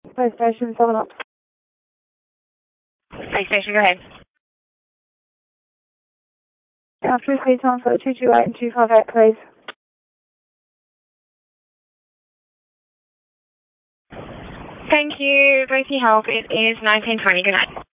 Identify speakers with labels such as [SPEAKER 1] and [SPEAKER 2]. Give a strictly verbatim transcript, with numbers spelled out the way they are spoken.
[SPEAKER 1] PlayStation seven up.
[SPEAKER 2] PlayStation, go ahead.
[SPEAKER 1] After speed time for two two eight and two five eight, please.
[SPEAKER 2] Thank you. Gracie Help. It is nineteen twenty. Good night.